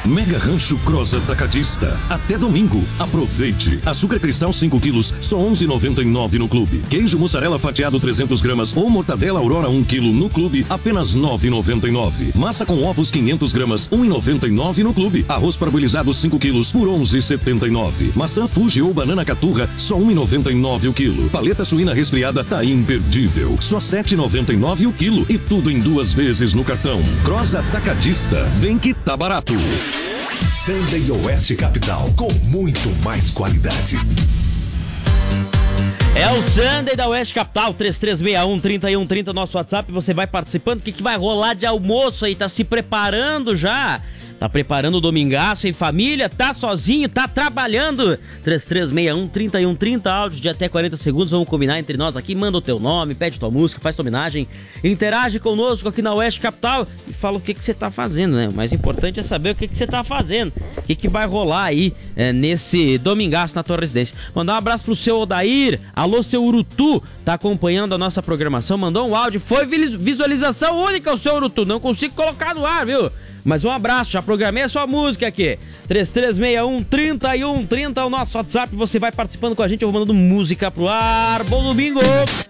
Mega Rancho Cross Atacadista. Até domingo. Aproveite. Açúcar cristal 5 quilos, só 11,99 no clube. Queijo mussarela fatiado 300 gramas ou mortadela Aurora 1 quilo no clube, apenas 9,99. Massa com ovos 500 gramas, 1,99 no clube. Arroz parboilizado 5 quilos por 11,79. Maçã Fuji ou banana caturra, só 1,99 o quilo. Paleta suína resfriada tá imperdível, só 7,99 o quilo e tudo em 2 vezes no cartão. Cross Atacadista, vem que tá barato. Sunday Oeste Capital, com muito mais qualidade. É o Sunday da Oeste Capital, 3361-3130, nosso WhatsApp, você vai participando. O que vai rolar de almoço aí? Tá se preparando já? Tá preparando o domingaço em família? Tá sozinho? Tá trabalhando? 3361-3130, áudio de até 40 segundos. Vamos combinar entre nós aqui. Manda o teu nome, pede tua música, faz tua homenagem. Interage conosco aqui na Oeste Capital e fala o que você tá fazendo, né? O mais importante é saber o que você tá fazendo. O que vai rolar aí nesse domingaço na tua residência. Mandar um abraço pro seu Odair. Alô, seu Urutu. Tá acompanhando a nossa programação. Mandou um áudio. Foi visualização única o seu Urutu. Não consigo colocar no ar, viu? Mas um abraço, já programei a sua música aqui. 3361-3130 é o nosso WhatsApp. Você vai participando com a gente, eu vou mandando música pro ar. Bom domingo!